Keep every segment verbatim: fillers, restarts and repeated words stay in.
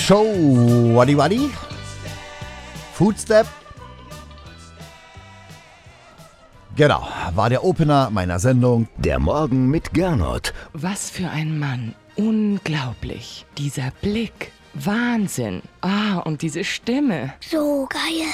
Show Waddy Waddy, Footstep. Genau, war der Opener meiner Sendung. Der Morgen mit Gernot. Was für ein Mann. Unglaublich. Dieser Blick. Wahnsinn. Ah, und diese Stimme. So geil.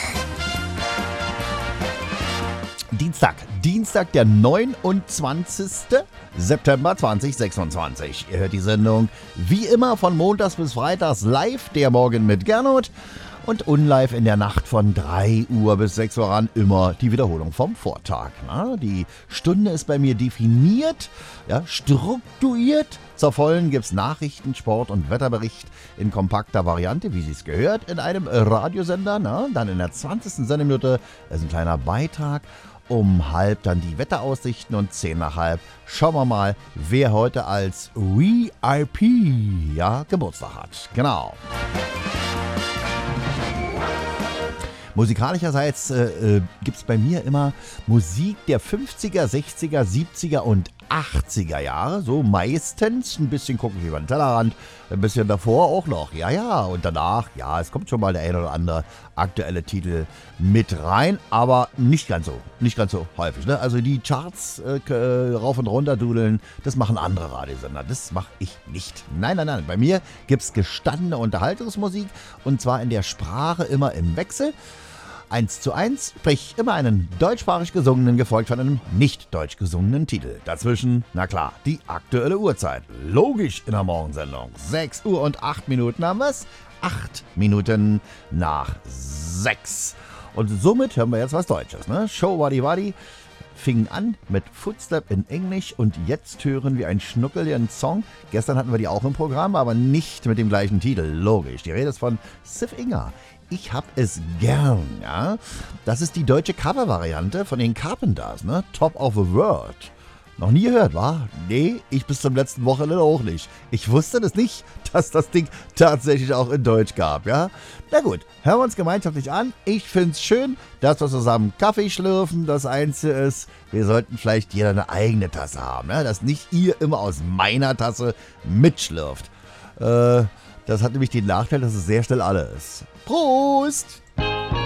Dienstag, Dienstag, der neunundzwanzigster September zweitausendsechsundzwanzig. Ihr hört die Sendung wie immer von montags bis freitags live, der Morgen mit Gernot. Und unlive in der Nacht von drei Uhr bis sechs Uhr ran immer die Wiederholung vom Vortag. Na, die Stunde ist bei mir definiert, ja, strukturiert. Zur vollen gibt's Nachrichten, Sport und Wetterbericht in kompakter Variante, wie sie es gehört, in einem Radiosender. Na, dann in der zwanzigsten Sendeminute ist ein kleiner Beitrag. Um halb dann die Wetteraussichten und zehn nach halb schauen wir mal, wer heute als V I P ja, Geburtstag hat. Genau. Musikalischerseits äh, äh, gibt es bei mir immer Musik der fünfziger, sechziger, siebziger und achtziger Jahre. So meistens. Ein bisschen gucken wir über den Tellerrand. Ein bisschen davor auch noch. Ja, ja. Und danach, ja, es kommt schon mal der ein oder andere aktuelle Titel mit rein. Aber nicht ganz so. Nicht ganz so häufig. Ne? Also die Charts äh, rauf und runter dudeln, das machen andere Radiosender. Das mache ich nicht. Nein, nein, nein. Bei mir gibt es gestandene Unterhaltungsmusik. Und zwar in der Sprache immer im Wechsel. Eins zu eins, sprich immer einen deutschsprachig gesungenen, gefolgt von einem nicht deutsch gesungenen Titel. Dazwischen, na klar, die aktuelle Uhrzeit. Logisch in der Morgensendung. sechs Uhr und acht Minuten haben wir es. acht Minuten nach sechs. Und somit hören wir jetzt was Deutsches. Ne? Show Waddy Waddy fing an mit Footstep in Englisch und jetzt hören wir einen schnuckeligen Song. Gestern hatten wir die auch im Programm, aber nicht mit dem gleichen Titel. Logisch. Die Rede ist von Sif Inger. Ich hab es gern, ja. Das ist die deutsche Cover-Variante von den Carpenters, ne? Top of the World. Noch nie gehört, wa? Nee, ich bis zum letzten Wochenende auch nicht. Ich wusste das nicht, dass das Ding tatsächlich auch in Deutsch gab, ja. Na gut, hören wir uns gemeinschaftlich an. Ich find's schön, dass wir zusammen Kaffee schlürfen. Das Einzige ist, wir sollten vielleicht jeder eine eigene Tasse haben, ja. Dass nicht ihr immer aus meiner Tasse mitschlürft. Äh, das hat nämlich den Nachteil, dass es sehr schnell alle ist. Prost!